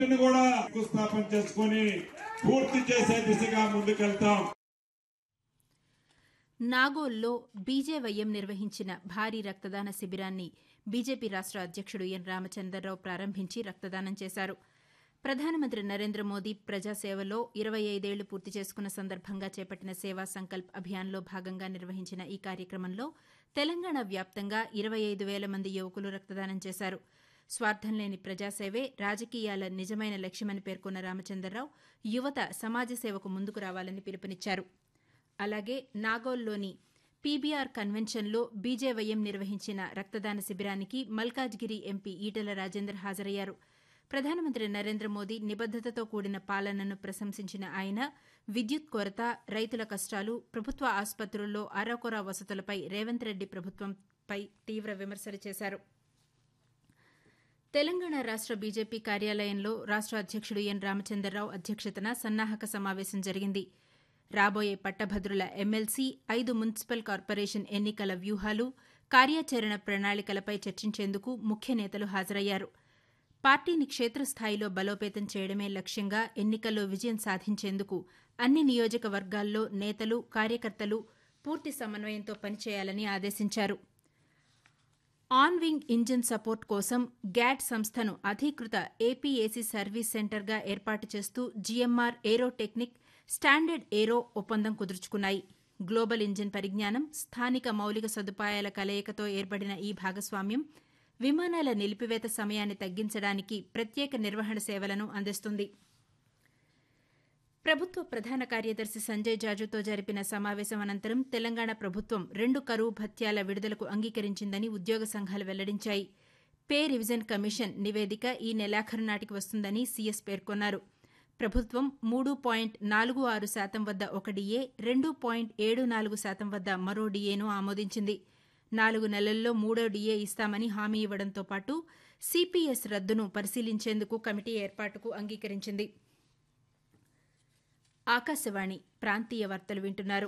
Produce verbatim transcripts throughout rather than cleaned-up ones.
కూడా శంకుస్థాపన చేసుకుని పూర్తి చేసే దిశగా ముందుకెళ్తాం. నాగోల్లో బీజేవైఎం నిర్వహించిన భారీ రక్తదాన శిబిరాన్ని బీజేపీ రాష్ట అధ్యక్షుడు ఎన్ రామచంద్రరావు ప్రారంభించి రక్తదానం చేశారు. ప్రధానమంత్రి నరేంద్ర మోదీ ప్రజాసేవలో ఇరవై ఐదేళ్లు పూర్తి చేసుకున్న సందర్భంగా చేపట్టిన సేవా సంకల్ప్ అభియాన్లో భాగంగా నిర్వహించిన ఈ కార్యక్రమంలో తెలంగాణ వ్యాప్తంగా ఇరవై ఐదు వేల మంది యువకులు రక్తదానం చేశారు. స్వార్థం లేని ప్రజాసేవే రాజకీయాల నిజమైన లక్ష్యమని పేర్కొన్న రామచంద్రరావు యువత సమాజ సేవకు ముందుకు రావాలని పిలుపునిచ్చారు. అలాగే నాగోల్లోని పీబీఆర్ కన్వెన్షన్లో బీజేవైఎం నిర్వహించిన రక్తదాన శిబిరానికి మల్కాజ్గిరి ఎంపీ ఈటెల రాజేందర్ హాజరయ్యారు. ప్రధానమంత్రి నరేంద్ర మోదీ నిబద్దతతో కూడిన పాలనను ప్రశంసించిన ఆయన విద్యుత్ కొరత, రైతుల కష్టాలు, ప్రభుత్వ ఆసుపత్రుల్లో అరకొర వసతులపై రేవంత్ రెడ్డి ప్రభుత్వంపై తీవ్ర విమర్శలు చేశారు. తెలంగాణ రాష్ట బీజేపీ కార్యాలయంలో రాష్ట అధ్యక్షుడు ఎన్ రామచంద్రరావు అధ్యక్షతన సన్నాహక సమావేశం జరిగింది. రాబోయే పట్టభద్రుల ఎమ్మెల్సీ, ఐదు మున్సిపల్ కార్పొరేషన్ ఎన్నికల వ్యూహాలు, కార్యాచరణ ప్రణాళికలపై చర్చించేందుకు ముఖ్య నేతలు హాజరయ్యారు. పార్టీని క్షేత్రస్థాయిలో బలోపేతం చేయడమే లక్ష్యంగా ఎన్నికల్లో విజయం సాధించేందుకు అన్ని నియోజకవర్గాల్లో నేతలు, కార్యకర్తలు పూర్తి సమన్వయంతో పనిచేయాలని ఆదేశించారు. ఆన్ వింగ్ ఇంజిన్ సపోర్ట్ కోసం గ్యాట్ సంస్థను అధీకృత ఏపీఏసీ సర్వీస్ సెంటర్గా ఏర్పాటు చేస్తూ జీఎంఆర్ ఏరోటెక్నిక్, స్టాండర్డ్ ఏరో ఒప్పందం కుదుర్చుకున్నాయి. గ్లోబల్ ఇంజిన్ పరిజ్ఞానం, స్థానిక మౌలిక సదుపాయాల కలయికతో ఏర్పడిన ఈ భాగస్వామ్యం విమానాల నిలిపివేత సమయాన్ని తగ్గించడానికి ప్రత్యేక నిర్వహణ సేవలను అందిస్తుంది. ప్రభుత్వ ప్రధాన కార్యదర్శి సంజయ్ జాజుతో జరిపిన సమావేశం అనంతరం తెలంగాణ ప్రభుత్వం రెండు కరువు భత్యాల విడుదలకు అంగీకరించిందని ఉద్యోగ సంఘాలు వెల్లడించాయి. పే రివిజన్ కమిషన్ నివేదిక ఈ నెలాఖరు నాటికి వస్తుందని సీఎస్ పేర్కొన్నారు. ప్రభుత్వం మూడు పాయింట్ నాలుగు ఆరు శాతం వద్ద ఒక డిఏ, రెండు పాయింట్ ఏడు నాలుగు శాతం వద్ద మరో డిఏను ఆమోదించింది. నాలుగు నెలల్లో మూడో డిఏ ఇస్తామని హామీ ఇవ్వడంతో పాటు సీపీఎస్ రద్దును పరిశీలించేందుకు కమిటీ ఏర్పాటుకు అంగీకరించింది. ఆకాశవాణి ప్రాంతీయ వార్తలు వింటున్నారు.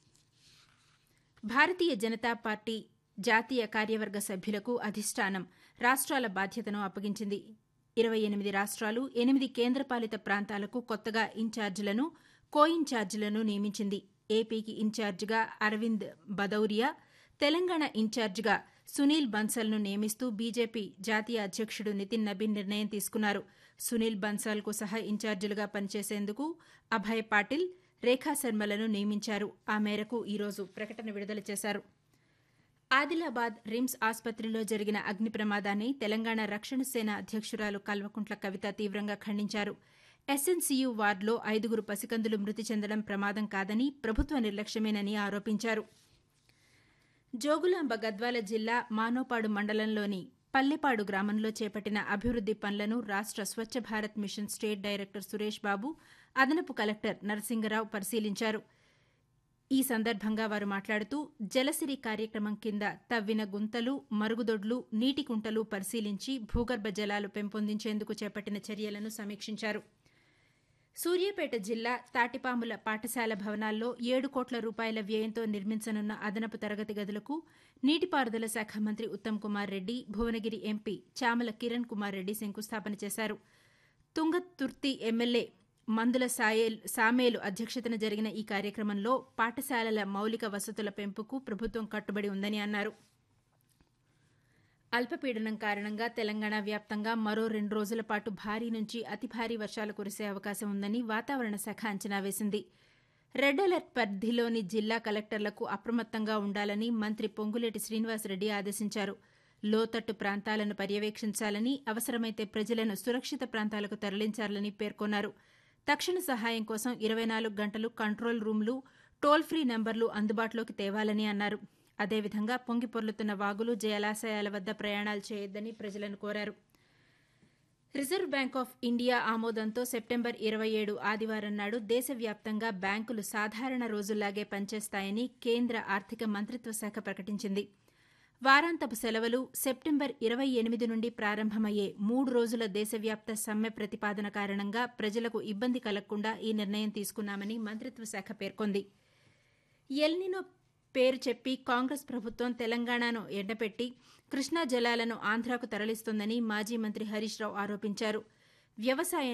భారతీయ జనతా పార్టీ జాతీయ కార్యవర్గ సభ్యులకు అధిష్టానం రాష్ట్రాల బాధ్యతను అప్పగించింది. ఇరవై ఎనిమిది రాష్ట్రాలు, ఎనిమిది కేంద్రపాలిత ప్రాంతాలకు కొత్తగా ఇన్ఛార్జీలను, కో ఇన్ఛార్జీలను నియమించింది. ఏపీకి ఇన్ఛార్జిగా అరవింద్ భదౌరియా, తెలంగాణ ఇన్ఛార్జిగా సునీల్ బన్సల్ను నియమిస్తూ బీజేపీ జాతీయ అధ్యక్షుడు నితిన్ నబీన్ నిర్ణయం తీసుకున్నారు. సునీల్ బన్సాల్కు సహా ఇన్ఛార్జీలుగా పనిచేసేందుకు అభయ్ పాటిల్, రేఖా శర్మలను నియమించారు. ఆ మేరకు ఈరోజు ప్రకటన విడుదల చేశారు. ఆదిలాబాద్ రిమ్స్ ఆసుపత్రిలో జరిగిన అగ్ని ప్రమాదాన్ని తెలంగాణ రక్షణ సేన అధ్యక్షురాలు కల్వకుంట్ల కవిత తీవ్రంగా ఖండించారు. ఎస్ఎన్సీయూ వార్డులో ఐదుగురు పసికందులు మృతి చెందడం ప్రమాదం కాదని, ప్రభుత్వ నిర్లక్ష్యమేనని ఆరోపించారు. జోగులాంబ గద్వాల జిల్లా మానోపాడు మండలంలోని పల్లెపాడు గ్రామంలో చేపట్టిన అభివృద్ది పనులను రాష్ట Swachh Bharat machine state director Suresh Babu, అదనపు కలెక్టర్ నరసింగరావు పరిశీలించారు. ఈ సందర్భంగా వారు మాట్లాడుతూ జలసిరి కార్యక్రమం కింద తవ్విన గుంతలు, మరుగుదొడ్లు, నీటి కుంటలు పరిశీలించి భూగర్భ జలాలు పెంపొందించేందుకు చేపట్టిన చర్యలను సమీక్షించారు. సూర్యాపేట జిల్లా తాటిపాముల పాఠశాల భవనాల్లో ఏడు కోట్ల రూపాయల వ్యయంతో నిర్మించనున్న అదనపు తరగతి గదులకు నీటిపారుదల శాఖ మంత్రి ఉత్తమ్ కుమార్ రెడ్డి, భువనగిరి ఎంపీ చామల కిరణ్ కుమార్ రెడ్డి శంకుస్థాపన చేశారు. తుంగతుర్తి ఎమ్మెల్యే మందుల సామేలు అధ్యక్షతన జరిగిన ఈ కార్యక్రమంలో పాఠశాలల మౌలిక వసతుల పెంపుకు ప్రభుత్వం కట్టుబడి ఉందని అన్నారు. అల్పపీడనం కారణంగా తెలంగాణ వ్యాప్తంగా మరో రెండు రోజుల పాటు భారీ నుంచి అతి భారీ వర్షాలు కురిసే అవకాశం ఉందని వాతావరణ శాఖ అంచనా వేసింది. రెడ్ అలర్ట్ పరిధిలోని జిల్లా కలెక్టర్లకు అప్రమత్తంగా ఉండాలని మంత్రి పొంగులేటి శ్రీనివాసరెడ్డి ఆదేశించారు. లోతట్టు ప్రాంతాలను పర్యవేక్షించాలని, అవసరమైతే ప్రజలను సురక్షిత ప్రాంతాలకు తరలించాలని పేర్కొన్నారు. తక్షణ సహాయం కోసం ఇరవై నాలుగు గంటలు కంట్రోల్ రూమ్లు, టోల్ ఫ్రీ నంబర్లు అందుబాటులోకి తేవాలని అన్నారు. అదేవిధంగా పొంగి పొర్లుతున్న వాగులు, జలాశయాల వద్ద ప్రయాణాలు చేయొద్దని ప్రజలను కోరారు. Reserve bank of India ఆమోదంతో September ఇరవై ఏడు ఆదివారం నాడు దేశవ్యాప్తంగా బ్యాంకులు సాధారణ రోజుల్లాగే పనిచేస్తాయని కేంద్ర ఆర్థిక మంత్రిత్వ శాఖ ప్రకటించింది. వారాంతపు సెలవులు సెప్టెంబర్ ఇరవై ఎనిమిది నుండి ప్రారంభమయ్యే మూడు రోజుల దేశవ్యాప్త సమ్మె ప్రతిపాదన కారణంగా ప్రజలకు ఇబ్బంది కలగకుండా ఈ నిర్ణయం తీసుకున్నామని మంత్రిత్వ శాఖ పేర్కొంది. ఎల్నినో పేరు చెప్పి కాంగ్రెస్ ప్రభుత్వం తెలంగాణను ఎండపెట్టి కృష్ణా జలాలను ఆంధ్రాకు తరలిస్తోందని మాజీ మంత్రి హరీష్ రావు ఆరోపించారు. వ్యవసాయ